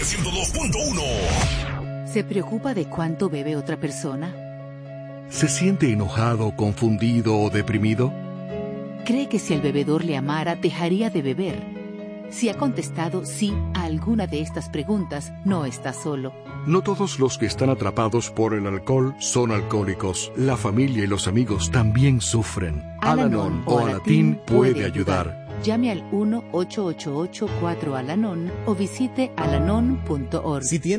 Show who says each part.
Speaker 1: 102.1.
Speaker 2: ¿Se preocupa de cuánto bebe otra persona?
Speaker 3: ¿Se siente enojado, confundido o deprimido?
Speaker 2: ¿Cree que si el bebedor le amara, dejaría de beber? Si ha contestado sí a alguna de estas preguntas, no está solo.
Speaker 3: No todos los que están atrapados por el alcohol son alcohólicos. La familia y los amigos también sufren. Al-Anon o Alatín puede ayudar.
Speaker 2: Llame al 1-888-4-ALANON o visite alanon.org.